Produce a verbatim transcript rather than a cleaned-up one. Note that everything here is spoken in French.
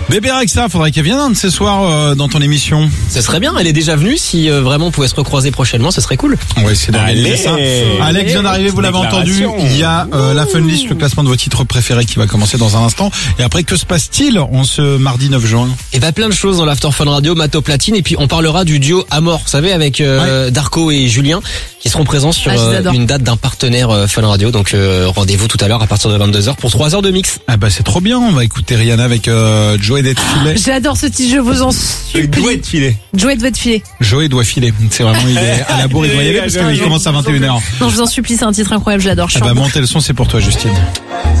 Bébé Rexa, faudrait qu'elle vienne un de ces soirs euh, dans ton émission. Ce serait bien, elle est déjà venue. Si euh, vraiment on pouvait se recroiser prochainement, ce serait cool. On va essayer d'organiser ça. Alex vient d'arriver, vous l'avez entendu. Il y a euh, la Fun List, le classement de vos titres préférés qui va commencer dans un instant. Et après, que se passe-t-il en ce mardi neuf juin? Et bah plein de choses dans l'After Fun Radio, Mato Platine. Et puis on parlera du duo Amor, vous savez, avec euh, ouais. Darko et Julien, qui seront présents sur ah, euh, une date d'un partenaire euh, Fun Radio. Donc euh, rendez-vous tout à l'heure à partir de vingt-deux heures pour trois heures de mix. Ah bah c'est trop bien, on va écouter Rihanna avec euh, Joey doit filer. J'adore ce petit jeu, vous en supplie. Joey doit filer. Joey doit filer. Joey doit filer. C'est vraiment, il est à la bourre, il doit y aller parce qu'il commence à vingt et une heures. Non, je vous en supplie, c'est un titre incroyable, j'adore. Ah bah montez le son, c'est pour toi Justine.